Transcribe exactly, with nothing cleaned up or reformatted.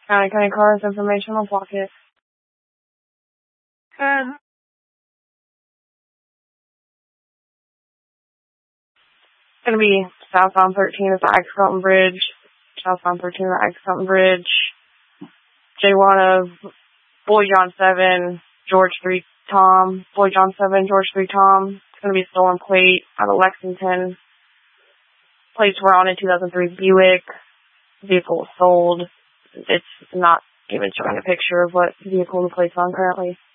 County County Cars informational pocket. Good. It's gonna be southbound thirteen at the Ike's Bridge. Southbound thirteen at the Ike's Bridge. J one of Boy John seven, George three Tom. Boy John seven, George three Tom. It's gonna be a stolen plate out of Lexington. Plates were on a two thousand three Buick. Vehicle was sold. It's not even showing a picture of what vehicle the plate's on currently.